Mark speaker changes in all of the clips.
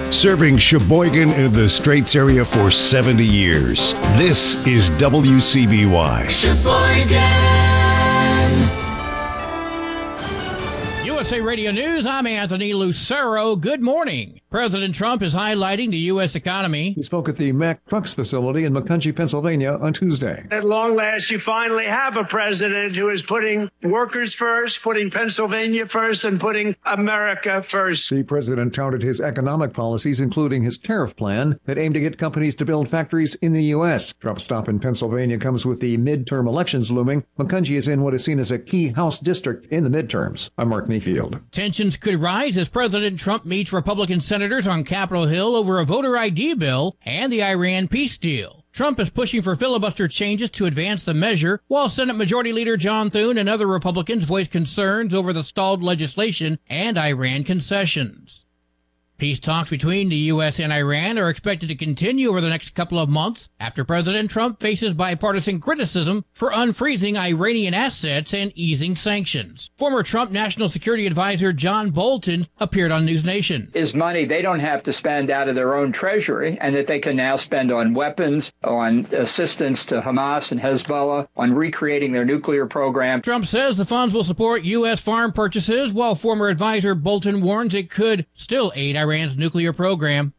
Speaker 1: Serving Sheboygan and the Straits area for 70 years. This is WCBY.
Speaker 2: Sheboygan.
Speaker 3: USA Radio News, I'm Anthony Lucero. Good morning. President Trump is highlighting the U.S. economy.
Speaker 4: He spoke at the Mack Trucks facility in Macungie, Pennsylvania on Tuesday.
Speaker 5: At long last, you finally have a president who is putting workers first, putting Pennsylvania first, and putting America first.
Speaker 4: The president touted his economic policies, including his tariff plan that aimed to get companies to build factories in the U.S. Trump's stop in Pennsylvania comes with the midterm elections looming. Macungie is in what is seen as a key House district in the midterms. I'm Mark Mayfield.
Speaker 3: Tensions could rise as President Trump meets Republican senators on Capitol Hill over a voter ID bill and the Iran peace deal. Trump is pushing for filibuster changes to advance the measure, while Senate Majority Leader John Thune and other Republicans voice concerns over the stalled legislation and Iran concessions. Peace talks between the U.S. and Iran are expected to continue over the next couple of months after President Trump faces bipartisan criticism for unfreezing Iranian assets and easing sanctions. Former Trump National Security Advisor John Bolton appeared on News Nation.
Speaker 6: Is money they don't have to spend out of their own treasury and that they can now spend on weapons, on assistance to Hamas and Hezbollah, on recreating their nuclear program.
Speaker 3: Trump says the funds will support U.S. farm purchases, while former advisor Bolton warns it could still aid Iran's nuclear program.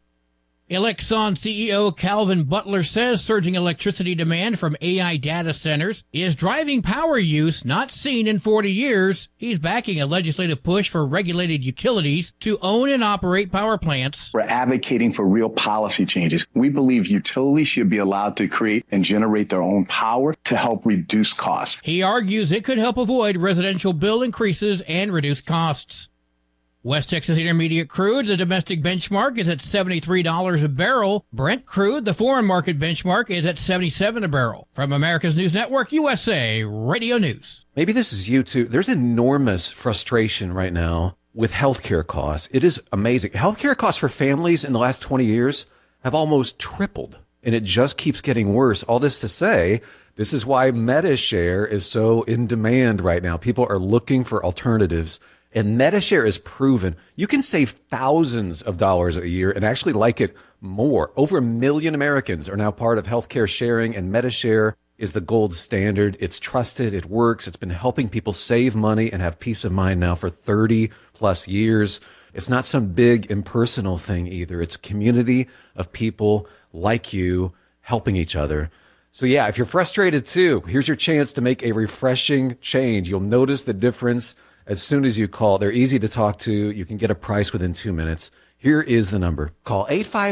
Speaker 3: Exxon CEO Calvin Butler says surging electricity demand from AI data centers is driving power use not seen in 40 years. He's backing a legislative push for regulated utilities to own and operate power plants.
Speaker 7: We're advocating for real policy changes. We believe utilities should be allowed to create and generate their own power to help reduce costs.
Speaker 3: He argues it could help avoid residential bill increases and reduce costs. West Texas Intermediate crude, the domestic benchmark, is at $73 a barrel. Brent crude, the foreign market benchmark, is at $77 a barrel. From America's News Network, USA Radio News.
Speaker 8: Maybe this is you too. There's enormous frustration right now with healthcare costs. It is amazing. Healthcare costs for families in the last 20 years have almost tripled, and it just keeps getting worse. All this to say, this is why MediShare is so in demand right now. People are looking for alternatives. And MediShare is proven you can save thousands of dollars a year and actually like it more. Over 1 million Americans are now part of healthcare sharing, and MediShare is the gold standard. It's trusted. It works. It's been helping people save money and have peace of mind now for 30 plus years. It's not some big impersonal thing either. It's a community of people like you helping each other. So yeah, if you're frustrated too, here's your chance to make a refreshing change. You'll notice the difference as soon as you call. They're easy to talk to. You can get a price within 2 minutes. Here is the number. Call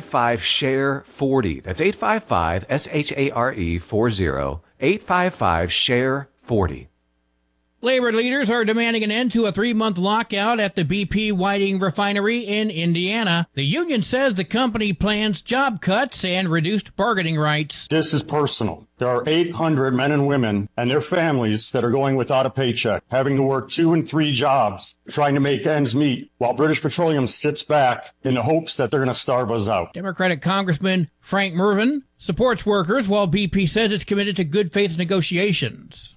Speaker 8: 855-SHARE-40. That's 855-SHARE-40. 855-SHARE-40.
Speaker 3: Labor leaders are demanding an end to a 3-month lockout at the BP Whiting refinery in Indiana. The union says the company plans job cuts and reduced bargaining rights.
Speaker 9: This is personal. There are 800 men and women and their families that are going without a paycheck, having to work 2 and 3 jobs, trying to make ends meet, while British Petroleum sits back in the hopes that they're going to starve us out.
Speaker 3: Democratic Congressman Frank Mervyn supports workers, while BP says it's committed to good faith negotiations.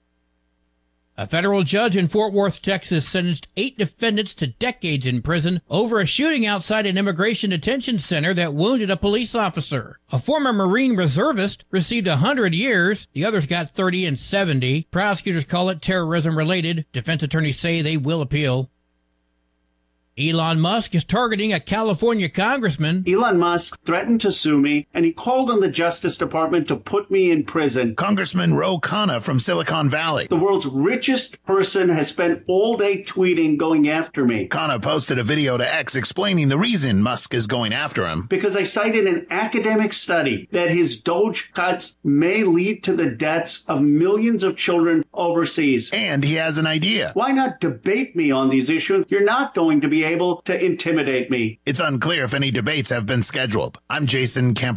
Speaker 3: A federal judge in Fort Worth, Texas, sentenced 8 defendants to decades in prison over a shooting outside an immigration detention center that wounded a police officer. A former Marine reservist received 100 years. The others got 30 and 70. Prosecutors call it terrorism-related. Defense attorneys say they will appeal. Elon Musk is targeting a California congressman.
Speaker 10: Elon Musk threatened to sue me, and he called on the Justice Department to put me in prison.
Speaker 11: Congressman Ro Khanna from Silicon Valley.
Speaker 10: The world's richest person has spent all day tweeting going after me.
Speaker 11: Khanna posted a video to X explaining the reason Musk is going after him.
Speaker 10: Because I cited an academic study that his Doge cuts may lead to the deaths of millions of children overseas.
Speaker 11: And he has an idea.
Speaker 10: Why not debate me on these issues? You're not going to be able to intimidate me.
Speaker 11: It's unclear if any debates have been scheduled. I'm Jason Kemp.